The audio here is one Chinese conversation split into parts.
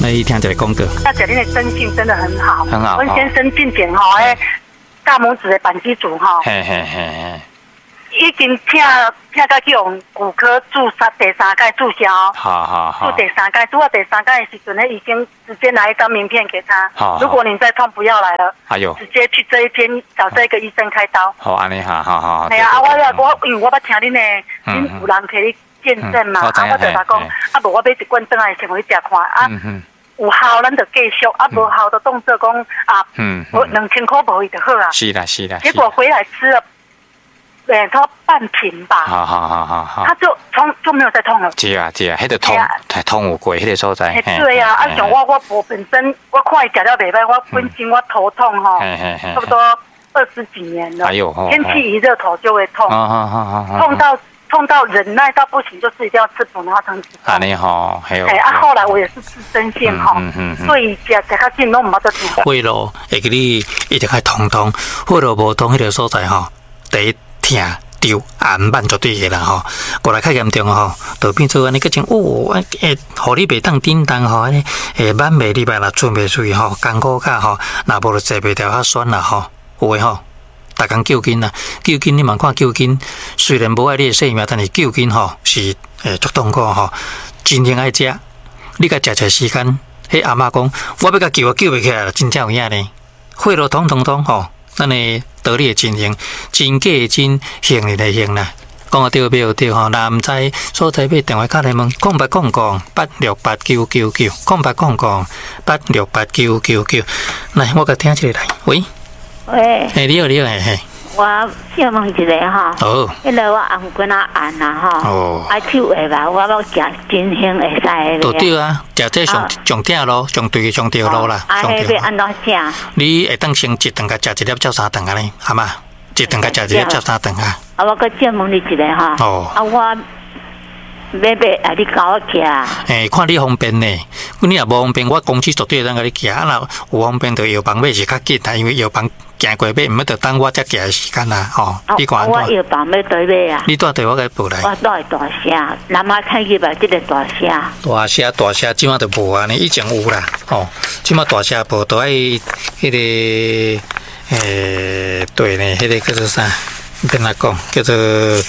伊听一个广告。 大姐，你的生性真的很好， 很好。 阮先生进前吼，大拇指的扳机组吼， 嘿嘿嘿。 已经请到去用骨科注第3届注销。 好。 注第3届，注到第3届的时阵呢，已经直接拿一张名片给他。 好。 如果你再痛，不要来了。 哎呦。 直接去这一间找这个医生开刀。 好，安尼好。 系啊，因为我捌听恁的，恁有人摕你见证嘛，我就甲讲，无我买一罐转来先回去食看啊。有效咱就继续，无效就当做讲2000块无伊就好啊。 是啦。 结果回来吃了。差半瓶吧。好。他就没有再痛了。 是啊，迄个痛，太痛有过，迄个所在。 对啊，像我本身我看伊食了袂歹，我本身我头痛吼，差不多20几年了。哎呦，天气一热头就会痛。痛到忍耐到不行，就是一定要吃普拿疼止痛。安尼吼，还有。后来我也是吃针线吼，所以食较紧拢唔捌得痛。 血路会给你一直开通，血路无通迄个所在吼，第一。疼丢暗慢绝对的啦吼，过来较严重吼，就变做安尼，个种互你袂当叮当吼，安尼慢袂入来啦，出袂出去吼，艰苦较吼，若无就坐袂掉较酸啦吼，有诶吼，逐工救筋啦，救筋你莫看救筋，虽然无爱你诶性命，但是救筋吼是足痛苦吼，真正爱食，你甲食时间，迄阿嬷讲，我要甲救袂起来啦，真正有影呢，血路通吼。咱的道理的真行，真假的真，行的来行啦。讲啊对没有对吼？若唔知所在买电话卡来问，0800-86899，0800-86899。来，我甲听一个来，喂。你好，嘿。 我想问一个哈，迄个我按骨那按啦吼，手会吧，我要食真香会使的。 对啊，食这上正咯，上对上对路啦。 迄要安怎食？ 你会当先一顿甲食1粒照3顿安尼，好嘛？一顿甲食1粒照3顿啊。 我搁再问你一个哈，我买你教我骑。 看你方便呢，你若无方便，我公司绝对当甲你骑。若有方便，就药房买是较紧啦，因为药房。行过买，唔要得等我才行的时间啦，吼！你看我药房要对买啊。 你带对我给报来。 我带大车，南马开去吧，这个大车。 大车，即马就无啊，呢以前有啦，吼！即马大车无，都爱迄个对呢，迄个叫做啥？跟他讲，叫做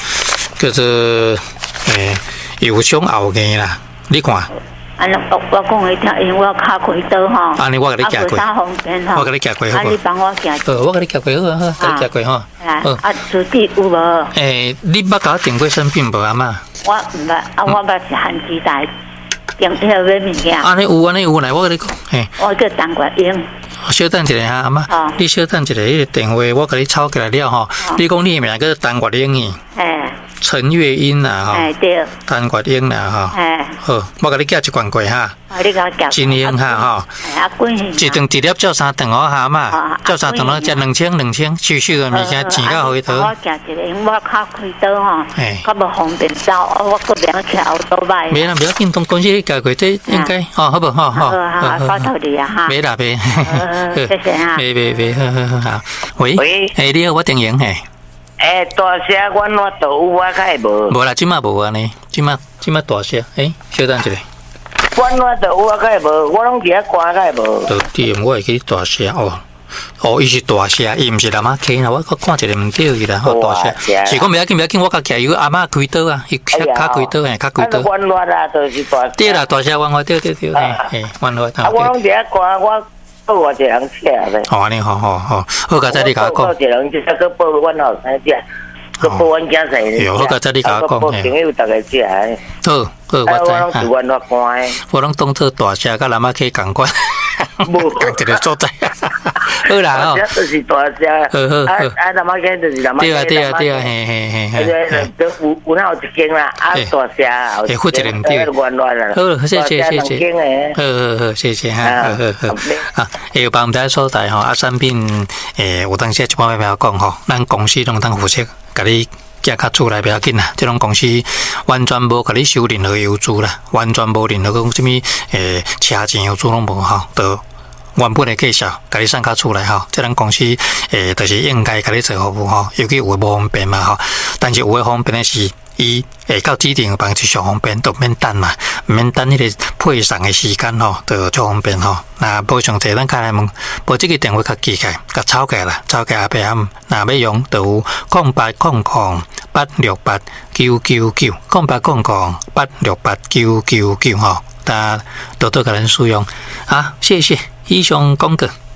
油箱后硬啦，你看。 我讲你听，因为我脚开刀吼， 安尼我给你夹过，我给你夹过好不？ 你帮我夹。 我给你夹过好啊，给你夹过吼。 土地有无？ 你捌甲我订过生病无阿嬷？ 我唔捌，我捌是汉鸡蛋，订迄个买物件。 安尼有来，我跟你讲， 我叫张国英。 稍等一下哈，阿嬷，你稍等一下，迄个电话我给你抄起来了吼。你讲你名叫张国英呢？陈月英啦，哈， 对， 谭国英啦，哈，好，我给你寄一罐过哈，真香哈，一顿一粒照3顿哦，哈嘛，照3顿咯，食2000，收收个物件钱到回头。 我寄一个，因为我脚开刀吼，较无方便走，我个两车后头摆。 没啦，不要紧，东公司寄过这应该，好不好？ 好，包头你啊哈。 没啦，没， 谢谢哈。 没，好，喂，你好，我定赢嘿。 大车阮我都有，我较会无。 无啦，即马无安尼，即马大车，稍等一下。 阮我都有，我较会无，我拢伫遐关较会无。 到底我会去大车伊是大车，伊毋是南马开啦，我看一个毋对伊啦，大车。是讲不要紧，我甲骑有阿嬷开刀啊，伊脚开刀较开刀。 阮我啦，就是大。 对啦，大车阮我对，阮我。 我拢伫遐关我。报我一个人车咧。 安尼好，好，佳仔你甲我讲。 报一个人车，佮报阮后生车，佮报阮囝婿。 有，佳仔你甲我讲。 报朋友大家车。 好，我知。我拢当做大车，甲南马去共款。共一个所在。好啦吼。 就是大车。好。南马去就是南马。 对啊，嘿。 有那有一间啦，大车。 会付一个唔对。好，谢谢。好，谢谢哈。好。有帮咱所在吼，产品有当时一般要讲吼，咱公司拢当负责，甲你寄较厝内不要紧啦。这种公司完全无甲你收任何油资啦，完全无任何讲什么车钱油资拢无吼，都原本的介绍，甲你送较厝内吼。这种公司就是应该甲你做服务吼，尤其有无方便嘛吼，但是有的方便的是。 伊会到指定的房就上方便，都免等嘛，免等迄个配送的时间吼，就足方便吼。那无上济，咱开来问，无即个电话较记起，较抄起啦，抄起后壁暗，那要用就有0800868999，0800868999吼，大家多多甲咱使用啊，谢谢以上讲过。